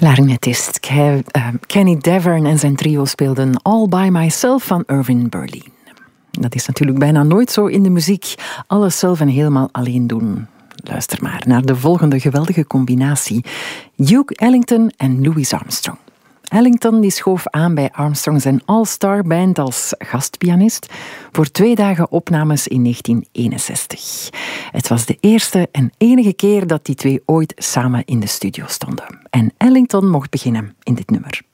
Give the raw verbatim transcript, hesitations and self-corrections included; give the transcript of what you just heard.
Clarinetist Ke- uh, Kenny Davern en zijn trio speelden All By Myself van Irving Berlin. Dat is natuurlijk bijna nooit zo in de muziek. Alles zelf en helemaal alleen doen. Luister maar naar de volgende geweldige combinatie. Duke Ellington en Louis Armstrong. Ellington die schoof aan bij Armstrong zijn All-Star Band als gastpianist voor twee dagen opnames in negentien eenenzestig. Het was de eerste en enige keer dat die twee ooit samen in de studio stonden. En Ellington mocht beginnen in dit nummer.